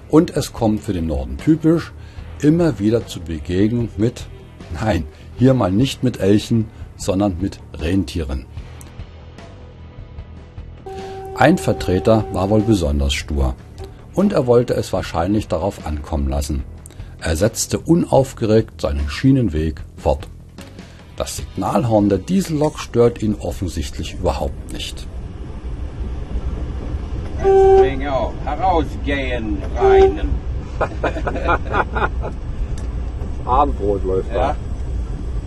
Und es kommt für den Norden typisch, immer wieder zu Begegnung mit, nein, hier mal nicht mit Elchen, sondern mit Rentieren. Ein Vertreter war wohl besonders stur und er wollte es wahrscheinlich darauf ankommen lassen. Er setzte unaufgeregt seinen Schienenweg fort. Das Signalhorn der Diesellok stört ihn offensichtlich überhaupt nicht. Auf, herausgehen, reinen. Abendbrot läuft da. Ja.